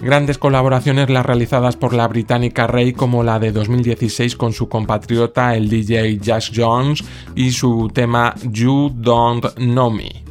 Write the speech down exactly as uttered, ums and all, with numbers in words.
Grandes colaboraciones las realizadas por la británica Rei, como la de dos mil dieciséis con su compatriota el D J Jax Jones y su tema You Don't Know Me.